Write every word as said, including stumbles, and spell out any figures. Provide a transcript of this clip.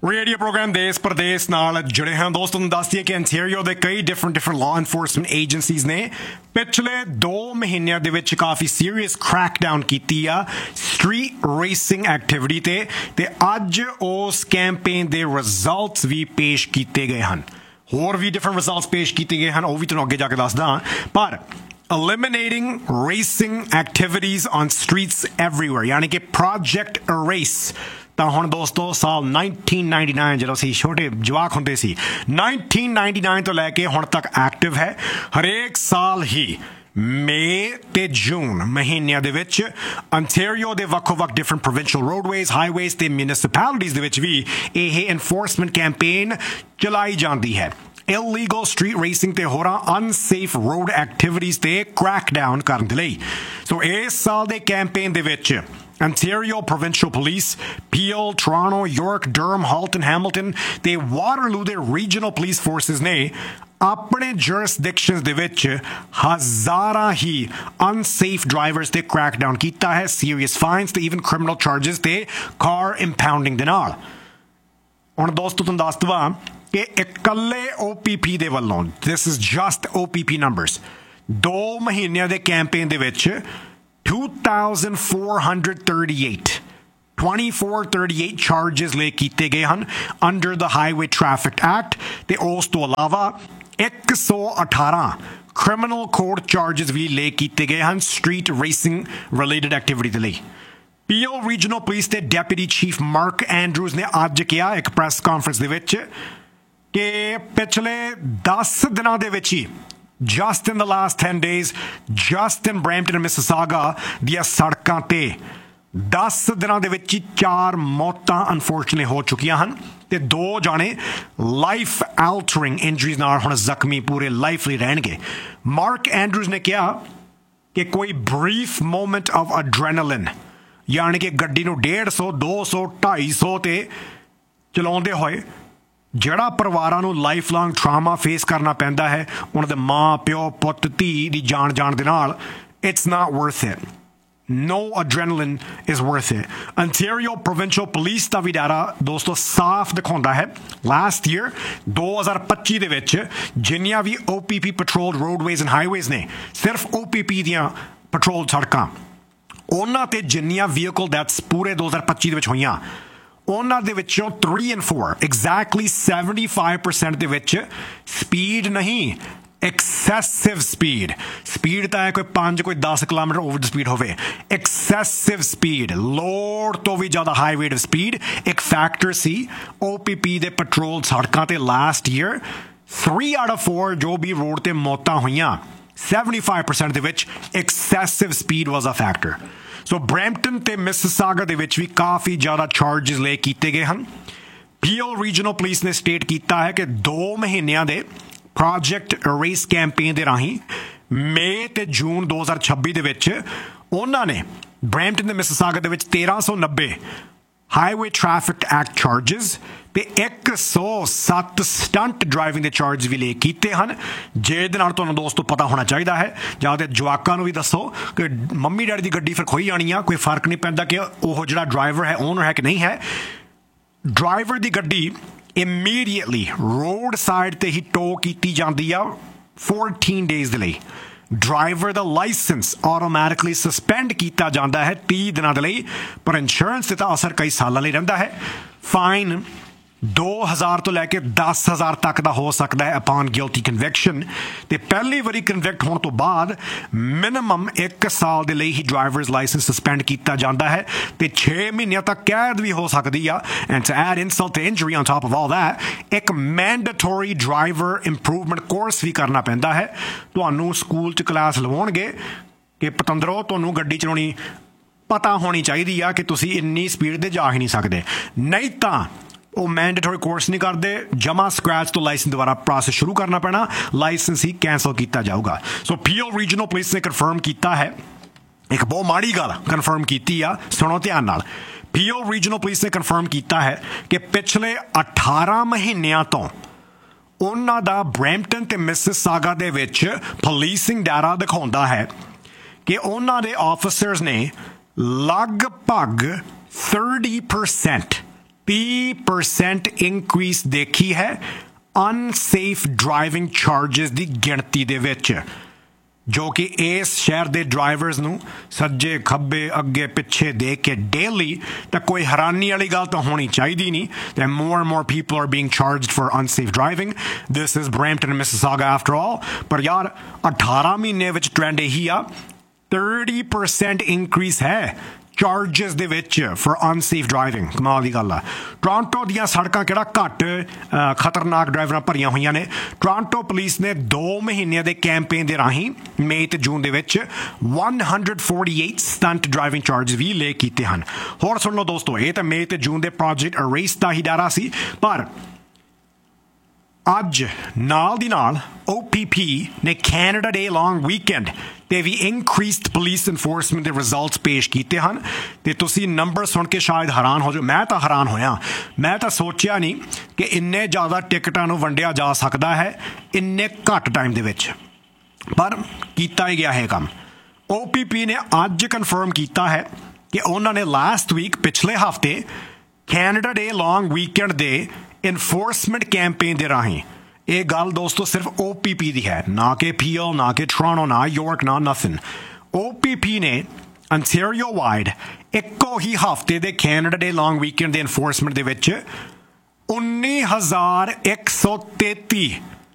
Radio programme देश प्रदेश नाल जुड़े हैं दोस्तों दस दिए कि अंटारियो ਦੇ ਕਈ different different law enforcement agencies ने पिछले दो ਮਹੀਨਿਆਂ ਦੇ ਵਿੱਚ ਕਾਫੀ ਸੀਰੀਅਸ ਕ੍ਰੈਕਡਾਊਨ ਕੀਤੀ ਆ ਸਟਰੀਟ ਰੇਸਿੰਗ ਐਕਟੀਵਿਟੀ ਤੇ ਤੇ ਅੱਜ ਉਸ ਕੈਂਪੇਨ ਦੇ ਰਿਜ਼ਲਟਸ ਵੀ ਪੇਸ਼ ਕੀਤੇ ਗਏ ਹਨ ਹੋਰ ਵੀ ਡਿਫਰੈਂਟ ਰਿਜ਼ਲਟਸ ਪੇਸ਼ ਕੀਤੇ ਗਏ ਹਨ ਉਹ ਵੀ ਤੁਹਾਨੂੰ ਅੱਗੇ ਜਾ ਕੇ ਦੱਸਦਾ ਪਰ eliminating racing activities on streets everywhere यानी कि project erase ਤਾਂ ਹੁਣ ਦੋਸਤੋ ਸਾਲ nineteen ninety-nine ਜਦੋਂ ਅਸੀਂ ਛੋਟੇ ਜਵਾਕ ਹੁੰਦੇ ਸੀ nineteen ninety-nine ਤੋਂ ਲੈ ਕੇ ਹੁਣ ਤੱਕ ਐਕਟਿਵ ਹੈ ਹਰੇਕ ਸਾਲ ਹੀ ਮਈ ਤੇ ਜੂਨ ਮਹੀਨਿਆਂ ਦੇ ਵਿੱਚ ਅੰਟਾਰੀਓ ਦੇ ਵੱਖੋ-ਵੱਖ ਡਿਫਰੈਂਟ ਪ੍ਰੋਵਿੰਸ਼ੀਅਲ ਰੋਡਵੇਜ਼ ਹਾਈਵੇਜ਼ ਤੇ ਮਿਊਨਿਸਪੈਲਿਟੀਜ਼ ਦੇ ਵਿੱਚ ਵੀ ਇਹ ਐਨਫੋਰਸਮੈਂਟ ਕੈਂਪੇਨ ਚਲਾਈ ਜਾਂਦੀ ਹੈ illegal street racing ਤੇ ਹੋਰਾਂ unsafe road activities ਤੇ crackdown ਕਰਨ ਦੇ ਲਈ ਸੋ ਇਸ ਸਾਲ ਦੇ ਕੈਂਪੇਨ ਦੇ ਵਿੱਚ Ontario Provincial Police, Peel, Toronto, York, Durham, Halton, Hamilton ਤੇ Waterloo ਦੇ regional police forces ਨੇ ਆਪਣੇ jurisdictions ਦੇ ਵਿੱਚ ਹਜ਼ਾਰਾਂ ਹੀ unsafe drivers ਤੇ crackdown ਕੀਤਾ ਹੈ serious fines ਤੇ even criminal charges ਤੇ car impounding ਦੇ ਨਾਲ ਹੁਣ ਦੋਸਤੋ ਤੁਹਾਨੂੰ ਦੱਸ ਦਵਾਂ ਕਿ ਇਕੱਲੇ O P P ਦੇ ਵੱਲੋਂ this is just O P P numbers ਦੋ ਮਹੀਨਿਆਂ ਦੇ ਕੈਂਪੇਨ ਦੇ ਵਿੱਚ two thousand four hundred thirty-eight twenty-four thirty-eight charges ਲਏ ਕੀਤੇ ਗਏ ਹਨ under the Highway Traffic Act ਤੇ ਉਸ ਤੋਂ ਇਲਾਵਾ one hundred eighteen criminal court charges ਵੀ ਲਏ ਕੀਤੇ ਗਏ ਹਨ street racing related activity ਦੇ ਲਈ Peel Regional Police ਦੇ Deputy Chief Mark Andrews ਨੇ ਅੱਜ ਕਿਹਾ ਇੱਕ ਪ੍ਰੈਸ ਕਾਨਫਰੰਸ ਦੇ ਵਿੱਚ ਕਿ ਪਿਛਲੇ ਦਸ ਦਿਨਾਂ ਦੇ ਵਿੱਚ ਹੀ just in the last ten days just in Brampton and Mississauga ਦੀਆਂ ਸੜਕਾਂ ਤੇ ਦਸ ਦਿਨਾਂ ਦੇ ਵਿੱਚ ਹੀ ਚਾਰ ਮੌਤਾਂ ਅਨਫੋਰਚੂਨੇਟਲੀ ਹੋ ਚੁੱਕੀਆਂ ਹਨ ਤੇ ਦੋ ਜਾਣੇ ਲਾਈਫ ਐਲਟਰਿੰਗ ਇੰਜਰੀਜ਼ ਨਾਲ ਹੁਣ ਜ਼ਖਮੀ ਪੂਰੇ ਲਾਈਫ ਲਈ ਰਹਿਣਗੇ ਮਾਰਕ ਐਂਡਰੂਜ਼ ਨੇ ਕਿਹਾ ਕਿ ਕੋਈ ਬਰੀਫ ਮੋਮੈਂਟ ਆਫ ਐਡਰੇਨਾਲਿਨ ਯਾਨੀ ਕਿ ਗੱਡੀ ਨੂੰ one fifty two hundred two hundred ਤੇ ਚਲਾਉਂਦੇ ਹੋਏ ਜਿਹੜਾ ਪਰਿਵਾਰਾਂ ਨੂੰ ਲਾਈਫ ਲੌਂਗ ਟਰਾਮਾ ਫੇਸ ਕਰਨਾ ਪੈਂਦਾ ਹੈ ਉਹਨਾਂ ਦੇ ਮਾਂ ਪਿਓ ਪੁੱਤ ਧੀ ਦੀ ਜਾਨ ਜਾਣ ਦੇ ਨਾਲ it's not worth it no adrenaline is worth it Ontario Provincial Police the we data ਦੋਸਤੋ ਸਾਫ਼ ਦਿਖਾਉਂਦਾ ਹੈ ਲਾਸਟ ਈਅਰ twenty twenty ਦੇ ਵਿੱਚ ਜਿੰਨੀਆਂ ਵੀ O P P patrolled roadways and highways ਨੇ ਸਿਰਫ O P P ਦੀਆਂ patrolled ਸੜਕਾਂ ਉਹਨਾਂ ਤੇ ਜਿੰਨੀਆਂ vehicle deaths ਪੂਰੇ twenty twenty ਦੇ ਵਿੱਚ ਹੋਈਆਂ ਉਹਨਾਂ ਦੇ ਵਿੱਚੋਂ three and four exactly seventy-five percent ਦੇ ਵਿੱਚ ਸਪੀਡ ਨਹੀਂ excessive speed speed ਤਾਂ ਹੈ ਕੋਈ ਪੰਜ ਕੋਈ ਦਸ ਕਿਲੋਮੀਟਰ ਓਵਰ ਦੀ ਸਪੀਡ ਹੋਵੇ excessive speed ਲੋੜ ਤੋਂ ਵੀ ਜ਼ਿਆਦਾ ਹਾਈ ਰੇਟ ਆਫ ਸਪੀਡ ਇੱਕ ਫੈਕਟਰ ਸੀ O P P ਦੇ ਪੈਟਰੋਲ ਸੜਕਾਂ ਤੇ last year three out of four ਜੋ ਵੀ ਰੋਡ ਤੇ ਮੌਤਾਂ ਹੋਈਆਂ seventy-five percent ਦੇ ਵਿੱਚ excessive speed was a factor so Brampton ਤੇ ਮਿਸਿਸਾਗਾ ਦੇ ਵਿੱਚ ਵੀ ਕਾਫੀ ਜ਼ਿਆਦਾ ਚਾਰਜਸ ਲਏ ਕੀਤੇ ਗਏ ਹਨ ਪੀਐਲ ਰੀਜਨਲ ਪੁਲਿਸ ਨੇ ਸਟੇਟ ਕੀਤਾ ਹੈ ਕਿ ਦੋ ਮਹੀਨਿਆਂ ਦੇ ਪ੍ਰੋਜੈਕਟ ਰੇਸ ਕੈਂਪੇਨ ਦੇ ਰਾਹੀਂ ਮਈ ਤੇ ਜੂਨ twenty twenty ਦੇ ਵਿੱਚ ਉਹਨਾਂ ਨੇ ਬਰੈਂਪਟਨ ਤੇ ਮਿਸਿਸਾਗਾ ਦੇ ਵਿੱਚ thirteen ninety highway traffic act charges ਤੇ one oh seven stunt driving ਦੇ ਚਾਰਜ ਵੀ ਲਏ ਕੀਤੇ ਹਨ ਜਿਹਦੇ ਨਾਲ ਤੁਹਾਨੂੰ ਦੋਸਤੋ ਪਤਾ ਹੋਣਾ ਚਾਹੀਦਾ ਹੈ ਜਾਂ ਤੇ ਜਵਾਕਾਂ ਨੂੰ ਵੀ ਦੱਸੋ ਕਿ ਮੰਮੀ ਡੈਡੀ ਦੀ ਗੱਡੀ ਫਿਰ ਖੋਈ ਜਾਣੀ ਆ ਕੋਈ ਫਰਕ ਨਹੀਂ ਪੈਂਦਾ ਕਿ ਉਹ ਜਿਹੜਾ ਡਰਾਈਵਰ ਹੈ ਓਨਰ ਹੈ ਕਿ ਨਹੀਂ ਹੈ ਡਰਾਈਵਰ ਦੀ ਗੱਡੀ ਇਮੀਡੀਏਟਲੀ ਰੋਡ ਸਾਈਡ ਤੇ ਹੀ ਟੋ ਕੀਤੀ ਜਾਂਦੀ ਆ fourteen ਡੇਜ਼ ਦੇ ਲਈ ਡਰਾਈਵਰ ਦਾ ਲਾਇਸੈਂਸ ਆਟੋਮੈਟਿਕਲੀ ਸਸਪੈਂਡ ਕੀਤਾ ਜਾਂਦਾ ਹੈ thirty ਦਿਨਾਂ ਦੇ ਲਈ ਪਰ ਇੰਸ਼ੋਰੈਂਸ ਤੇ ਤਾਂ ਅਸਰ ਕਈ ਸਾਲਾਂ ਲਈ ਰਹਿੰਦਾ ਹੈ ਫਾਈਨ two thousand ਤੋਂ ਲੈ ਕੇ ten thousand ਤੱਕ ਦਾ ਹੋ ਸਕਦਾ ਹੈ ਅਪਨ ਗਿਲਟੀ ਕਨਵਿਕਸ਼ਨ ਤੇ ਪਹਿਲੀ ਵਾਰੀ ਕਨਵਿਕਟ ਹੋਣ ਤੋਂ ਬਾਅਦ ਮਿਨੀਮਮ ਇੱਕ ਸਾਲ ਦੇ ਲਈ ਹੀ ਡਰਾਈਵਰਸ ਲਾਇਸੈਂਸ ਸਸਪੈਂਡ ਕੀਤਾ ਜਾਂਦਾ ਹੈ ਤੇ ਛੇ ਮਹੀਨਿਆਂ ਤੱਕ ਕੈਦ ਵੀ ਹੋ ਸਕਦੀ ਆ and to add insult to injury on top of all that ਇੱਕ ਮੈਂਡੇਟਰੀ ਡਰਾਈਵਰ ਇੰਪਰੂਵਮੈਂਟ ਕੋਰਸ ਵੀ ਕਰਨਾ ਪੈਂਦਾ ਹੈ ਤੁਹਾਨੂੰ ਸਕੂਲ 'ਚ ਕਲਾਸ ਲਵਾਉਣਗੇ ਕਿ ਪਤੰਦਰੋ ਤੁਹਾਨੂੰ ਗੱਡੀ ਚਲਾਉਣੀ ਪਤਾ ਹੋਣੀ ਚਾਹੀਦੀ ਆ ਕਿ ਤੁਸੀਂ ਇੰਨੀ ਸਪੀਡ 'ਤੇ ਜਾ ਹੀ ਨਹੀਂ ਸਕਦੇ ਨਹੀਂ ਤਾਂ ਉਹ ਮੈਂਡੇਟਰੀ ਕੋਰਸ ਨਹੀਂ ਕਰਦੇ ਜਮਾ ਸਕ੍ਰੈਚ ਤੋਂ ਲਾਇਸੈਂਸ ਦੁਬਾਰਾ ਪ੍ਰੋਸੈਸ ਸ਼ੁਰੂ ਕਰਨਾ ਪੈਣਾ ਲਾਇਸੈਂਸ ਹੀ ਕੈਂਸਲ ਕੀਤਾ ਜਾਊਗਾ ਸੋ ਪੀਐਲ ਰੀਜਨਲ ਪੁਲਿਸ ਨੇ ਕਨਫਰਮ ਕੀਤਾ ਹੈ ਇੱਕ ਬਹੁਤ ਮਾੜੀ ਗੱਲ ਕਨਫਰਮ ਕੀਤੀ ਆ ਸੁਣੋ ਧਿਆਨ ਨਾਲ ਪੀਐਲ ਰੀਜਨਲ ਪੁਲਿਸ ਨੇ ਕਨਫਰਮ ਕੀਤਾ ਹੈ ਕਿ ਪਿਛਲੇ eighteen ਮਹੀਨਿਆਂ ਤੋਂ ਉਹਨਾਂ ਦਾ ਬਰੈਂਪਟਨ ਤੇ ਮਿਸਿਸਾਗਾ ਦੇ ਵਿੱਚ ਪੁਲਿਸਿੰਗ ਡਾਟਾ ਦਿਖਾਉਂਦਾ ਹੈ ਕਿ ਉਹਨਾਂ ਦੇ ਆਫੀਸਰਸ ਨੇ ਲਗਭਗ thirty percent तीस परसेंट इंक्रीज देखी है अनसेफ ड्राइविंग चार्जेस की गिणती दे विच, जो कि इस शहर के ड्राइवर्स नूं सज्जे खब्बे अगे पिछे देख के डेली तो कोई हैरानी वाली गल तो होनी चाहिए नहीं that more and more people are being charged for unsafe driving. This is Brampton and Mississauga after all. पर यार अठारह महीने विच ट्रेंड यही आ, thirty percent increase है चार्जेस ਦੇ ਵਿੱਚ ਫॉर ਅਨਸੇਫ ਡਰਾਈਵਿੰਗ। ਕਮਾਲ ਦੀ ਗੱਲ ਆ। ਟੋਰਾਂਟੋ ਦੀਆਂ ਸੜਕਾਂ ਕਿਹੜਾ ਘੱਟ ਖਤਰਨਾਕ ਡਰਾਈਵਰਾਂ ਭਰੀਆਂ ਹੋਈਆਂ ਨੇ। ਟੋਰਾਂਟੋ ਪੁਲਿਸ ਨੇ ਦੋ ਮਹੀਨਿਆਂ ਦੇ ਕੈਂਪੇਨ ਦੇ ਰਾਹੀਂ ਮਈ ਤੇ ਜੂਨ ਦੇ ਵਿੱਚ one hundred forty-eight stunt driving charge ਵੀ ਲੈ ਕੀਤੇ ਹਨ। ਹੋਰ ਸੁਣ ਲਓ ਦੋਸਤੋ, ਇਹ ਤਾਂ ਮਈ ਤੇ ਜੂਨ ਦੇ ਪ੍ਰੋਜੈਕਟ ਅਰੇਸ ਦਾ ਹੀ ਡਾਰਾ ਸੀ, ਪਰ ਅੱਜ ਨਾਲ ਦੀ ਨਾਲ O P P ਨੇ ਕੈਨੇਡਾ ਡੇ ਲੌਂਗ ਵੀਕਐਂਡ ਤੇ ਵੀ ਇਨਕਰੀਸਡ ਪੁਲਿਸ ਇਨਫੋਰਸਮੈਂਟ ਦੇ ਰਿਜ਼ਲਟਸ ਪੇਸ਼ ਕੀਤੇ ਹਨ। ਤੇ ਤੁਸੀਂ ਨੰਬਰ ਸੁਣ ਕੇ ਸ਼ਾਇਦ ਹੈਰਾਨ ਹੋ ਜਾਓ, ਮੈਂ ਤਾਂ ਹੈਰਾਨ ਹੋਇਆ। ਮੈਂ ਤਾਂ ਸੋਚਿਆ ਨਹੀਂ ਕਿ ਇੰਨੇ ਜ਼ਿਆਦਾ ਟਿਕਟਾਂ ਨੂੰ ਵੰਡਿਆ ਜਾ ਸਕਦਾ ਹੈ ਇੰਨੇ ਘੱਟ ਟਾਈਮ ਦੇ ਵਿੱਚ, ਪਰ ਕੀਤਾ ਹੀ ਗਿਆ ਇਹ ਕੰਮ। O P P ਨੇ ਅੱਜ ਕਨਫਰਮ ਕੀਤਾ ਹੈ ਕਿ ਉਹਨਾਂ ਨੇ ਲਾਸਟ ਵੀਕ ਪਿਛਲੇ ਹਫ਼ਤੇ ਕੈਨੇਡਾ ਡੇ ਲੌਂਗ ਵੀਕਐਂਡ ਦੇ ਇਨਫੋਰਸਮੈਂਟ ਕੈਂਪੇਨ ਦੇ ਰਾਹੀਂ, ਇਹ ਗੱਲ ਦੋਸਤੋ ਸਿਰਫ O P P ਦੀ ਹੈ, ਨਾ ਕਿ P L, ਨਾ ਕਿ ਟੋਰਾਂਟੋ, ਨਾ ਯਾਰਕ, ਨਾ ਨਥਿੰਗ। O P P ਨੇ ਅੰਟੈਰੀਓ ਵਾਈਡ ਇੱਕੋ ਹੀ ਹਫ਼ਤੇ ਦੇ ਕੈਨੇਡਾ ਡੇ ਲੌਂਗ ਵੀਕਐਂਡ ਦੇ ਇਨਫੋਰਸਮੈਂਟ ਦੇ ਵਿੱਚ ਉੱਨੀ ਹਜ਼ਾਰ ਇੱਕ ਸੌ ਤੇਤੀ